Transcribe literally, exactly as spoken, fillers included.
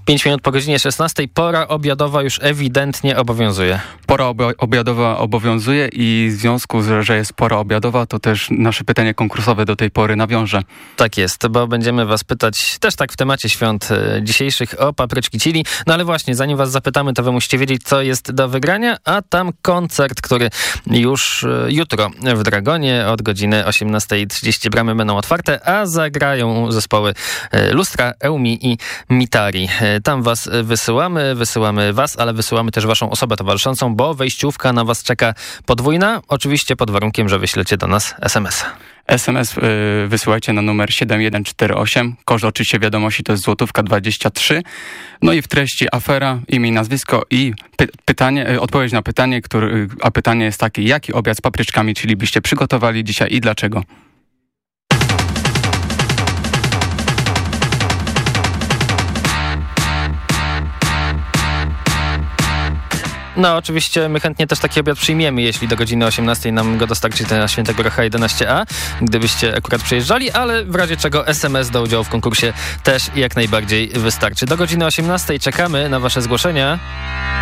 pięć minut po godzinie szesnastej. Pora obiadowa już ewidentnie obowiązuje. Pora obi- obiadowa obowiązuje i w związku z, że jest pora obiadowa, to też nasze pytanie konkursowe do tej pory nawiąże. Tak jest, bo będziemy was pytać też tak w temacie świąt e, dzisiejszych o papryczki chili. No ale właśnie, zanim was zapytamy, to wy musicie wiedzieć, co jest do wygrania, a tam koncert, który już e, jutro w Dragonie od godziny osiemnastej trzydzieści bramy będą otwarte, a zagrają zespoły e, Lustra, Eumi i Mitari. E, tam was wysyłamy, wysyłamy was, ale wysyłamy też waszą osobę towarzyszącą, bo wejściówka na was czeka podwójna, oczywiście pod warunkiem, że wyślecie do nas es em es. es em es y, wysyłajcie na numer siedem jeden cztery osiem. Koszt oczywiście wiadomości to jest złotówka dwadzieścia trzy. No i w treści afera, imię i nazwisko i py- pytanie, y, odpowiedź na pytanie, który, y, a pytanie jest takie, jaki obiad z papryczkami, czyli byście przygotowali dzisiaj i dlaczego? No oczywiście my chętnie też taki obiad przyjmiemy, jeśli do godziny osiemnastej nam go dostarczycie na Świętego Rocha jedenaście a, gdybyście akurat przyjeżdżali, ale w razie czego es em es do udziału w konkursie też jak najbardziej wystarczy. Do godziny osiemnastej czekamy na wasze zgłoszenia.